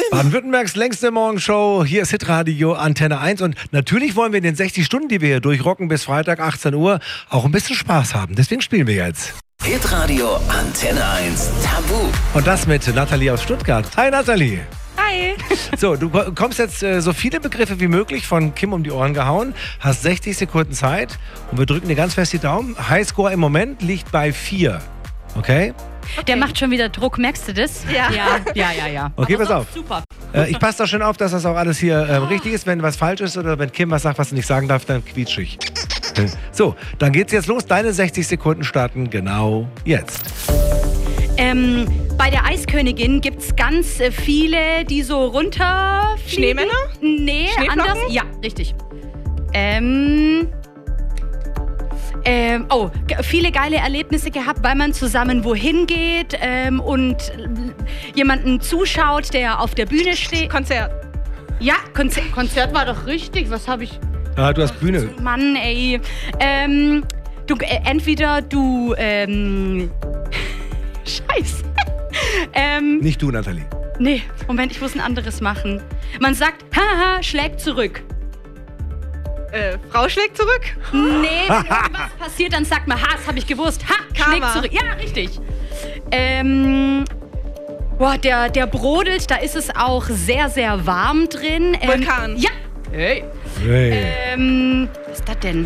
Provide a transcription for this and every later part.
Baden-Württembergs längste Morgenshow. Hier ist Hitradio Antenne 1. Und natürlich wollen wir in den 60 Stunden, die wir hier durchrocken, bis Freitag 18 Uhr, auch ein bisschen Spaß haben. Deswegen spielen wir jetzt. Hitradio Antenne 1 Tabu. Und das mit Nathalie aus Stuttgart. Hi Nathalie. Hi. So, du kommst jetzt so viele Begriffe wie möglich von Kim um die Ohren gehauen, hast 60 Sekunden Zeit und wir drücken dir ganz fest die Daumen. Highscore im Moment liegt bei 4. Okay? Der macht schon wieder Druck, merkst du das? Ja. Okay, Aber pass auf. Super. Ich passe da schon auf, dass das auch alles hier richtig ist. Wenn was falsch ist oder wenn Kim was sagt, was du nicht sagen darf, dann quietsch ich. So, dann geht's jetzt los. Deine 60 Sekunden starten genau jetzt. Bei der Eiskönigin gibt es ganz viele, die so runterfliegen. Schneemänner? Nee, Schneeflocken? anders. Ja, richtig. Viele geile Erlebnisse gehabt, weil man zusammen wohin geht und jemanden zuschaut, der auf der Bühne steht. Konzert. Ja, Konzert war doch richtig. Was habe ich... Ah, du hast Bühne. Mann, ey. Entweder du... Scheiße. Nicht du, Nathalie. Nee, Moment, ich muss ein anderes machen. Man sagt, haha, schlägt zurück. Frau schlägt zurück? Nee, wenn irgendwas passiert, dann sagt man, ha, das habe ich gewusst. Ha, schlägt Karma. zurück. Ja, richtig. Der brodelt, da ist es auch sehr, sehr warm drin. Vulkan. Ja. Hey. Was ist das denn?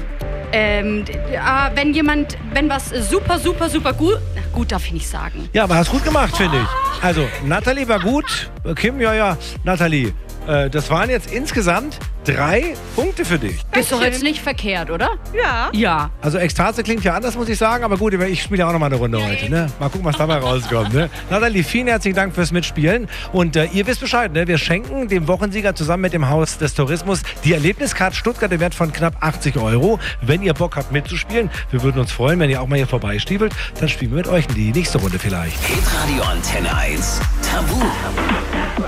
Wenn was super gut... Na gut, darf ich nicht sagen. Ja, aber hast gut gemacht, finde ich. Also, Nathalie war gut. Kim, ja. Nathalie, das waren jetzt insgesamt 3 Punkte für dich. Ist doch jetzt nicht verkehrt, oder? Ja. Ja. Also Ekstase klingt ja anders, muss ich sagen. Aber gut, ich spiele ja auch noch mal eine Runde heute. Ne? Mal gucken, was dabei rauskommt. Ne? Nathalie, vielen herzlichen Dank fürs Mitspielen. Und ihr wisst Bescheid, ne? Wir schenken dem Wochensieger zusammen mit dem Haus des Tourismus die Erlebniskarte Stuttgart im Wert von knapp 80 €. Wenn ihr Bock habt mitzuspielen, wir würden uns freuen, wenn ihr auch mal hier vorbeistiefelt. Dann spielen wir mit euch in die nächste Runde vielleicht. Hitradio Antenne 1 Tabu.